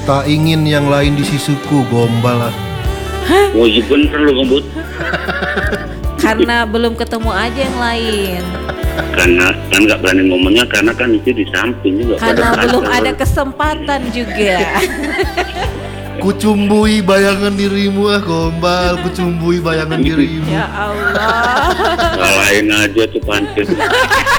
Tak ingin yang lain di sisuku, gombal lah. Oh iya bener lu ngebut. Karena belum ketemu aja yang lain. Karena kan nggak berani ngomongnya karena kan itu di samping juga. Karena pada belum kacau. ada kesempatan juga. Kucumbui bayangan dirimu gombal, kucumbui bayangan dirimu. Ya Allah. Salahin aja tuh pancing.